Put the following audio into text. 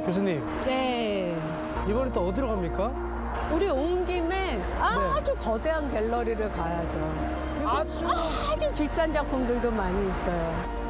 교수님, 네. 이번에 또 어디로 갑니까? 우리 온 김에 아주 거대한 갤러리를 가야죠. 그리고 아주 비싼 작품들도 많이 있어요.